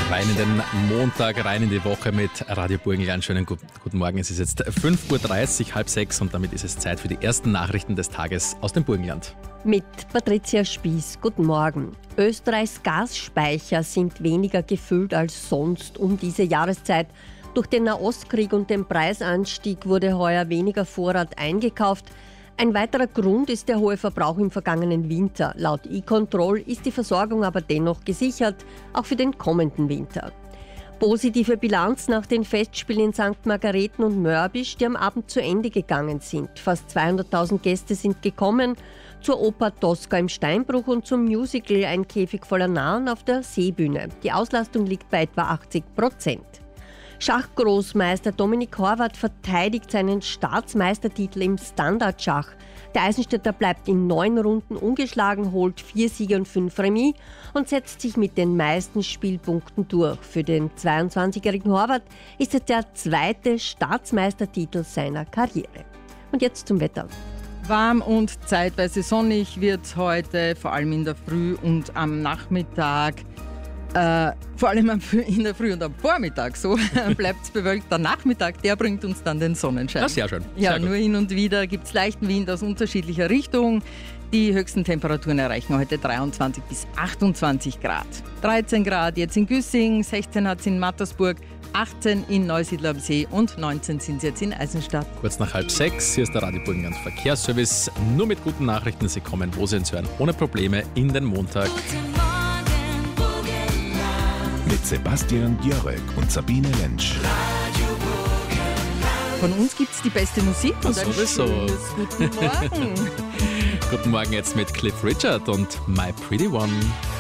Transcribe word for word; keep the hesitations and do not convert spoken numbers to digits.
Rein in den Montag, rein in die Woche mit Radio Burgenland. Schönen guten, guten Morgen. Es ist jetzt fünf Uhr dreißig, halb sechs und damit ist es Zeit für die ersten Nachrichten des Tages aus dem Burgenland. Mit Patricia Spieß. Guten Morgen. Österreichs Gasspeicher sind weniger gefüllt als sonst um diese Jahreszeit. Durch den Nahostkrieg und den Preisanstieg wurde heuer weniger Vorrat eingekauft. Ein weiterer Grund ist der hohe Verbrauch im vergangenen Winter. Laut E-Control ist die Versorgung aber dennoch gesichert, auch für den kommenden Winter. Positive Bilanz nach den Festspielen in Sankt Margareten und Mörbisch, die am Abend zu Ende gegangen sind. Fast zweihunderttausend Gäste sind gekommen zur Oper Tosca im Steinbruch und zum Musical Ein Käfig voller Narren auf der Seebühne. Die Auslastung liegt bei etwa achtzig Prozent. Schachgroßmeister Dominik Horvath verteidigt seinen Staatsmeistertitel im Standardschach. Der Eisenstädter bleibt in neun Runden ungeschlagen, holt vier Siege und fünf Remis und setzt sich mit den meisten Spielpunkten durch. Für den zweiundzwanzigjährigen Horvath ist es der zweite Staatsmeistertitel seiner Karriere. Und jetzt zum Wetter. Warm und zeitweise sonnig wird heute, vor allem in der Früh und am Nachmittag. Äh, vor allem in der Früh und am Vormittag, so bleibt es bewölkt. Der Nachmittag, der bringt uns dann den Sonnenschein. Ja, sehr schön. Ja, sehr nur hin und wieder gibt es leichten Wind aus unterschiedlicher Richtung. Die höchsten Temperaturen erreichen heute dreiundzwanzig bis achtundzwanzig Grad. dreizehn Grad jetzt in Güssing, sechzehn hat es in Mattersburg, achtzehn in Neusiedl am See und neunzehn sind es jetzt in Eisenstadt. Kurz nach halb sechs, hier ist der Radio Burgenland Verkehrsservice. Nur mit guten Nachrichten, Sie kommen, wo Sie uns hören, ohne Probleme in den Montag. Mit Sebastian Jörek und Sabine Lentsch. Von uns gibt es die beste Musik und Das ein sowieso. schönes Guten Morgen. Guten Morgen jetzt mit Cliff Richard und My Pretty One.